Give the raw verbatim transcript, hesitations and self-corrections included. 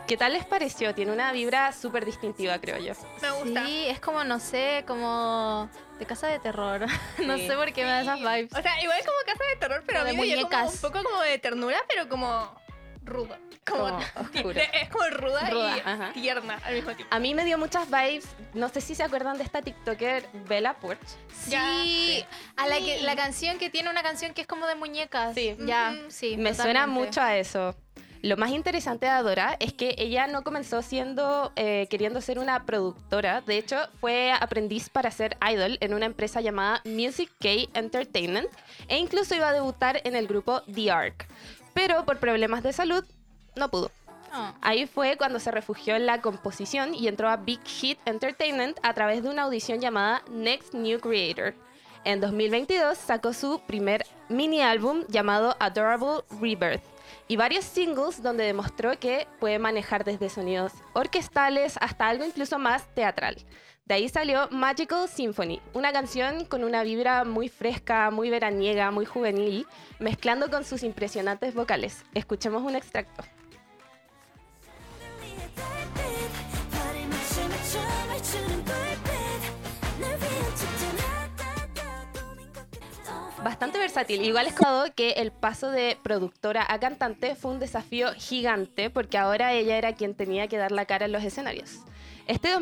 ¿Qué tal les pareció? Tiene una vibra súper distintiva, creo yo. Me gusta. Sí, es como, no sé, como de casa de terror. No Sí. sé por qué me da esas vibes. O sea, igual como casa de terror, pero Como a de mí me dio como un muñecas. poco como de ternura, pero como ruda. Como, Como oscura. es como ruda, Ruda, y ajá. tierna al mismo tiempo. A mí me dio muchas vibes, no sé si se acuerdan de esta TikToker Bella Poarch. Sí, Ya, sí. a la que la canción que tiene una canción que es como de muñecas. Sí. Ya, Ujú. sí. Me suena totalmente. mucho a eso. Lo más interesante de Adora es que ella no comenzó siendo eh, queriendo ser una productora. De hecho, fue aprendiz para ser idol en una empresa llamada Music K Entertainment e incluso iba a debutar en el grupo The Ark. Pero por problemas de salud no pudo. Oh. Ahí fue cuando se refugió en la composición y entró a Big Hit Entertainment a través de una audición llamada Next New Creator. En dos mil veintidós sacó su primer mini álbum llamado Adorable Rebirth y varios singles donde demostró que puede manejar desde sonidos orquestales hasta algo incluso más teatral. De ahí salió Magical Symphony, una canción con una vibra muy fresca, muy veraniega, muy juvenil, mezclando con sus impresionantes vocales. Escuchemos un extracto. Bastante versátil. Igual es como que el paso de productora a cantante fue un desafío gigante porque ahora ella era quien tenía que dar la cara en los escenarios. Este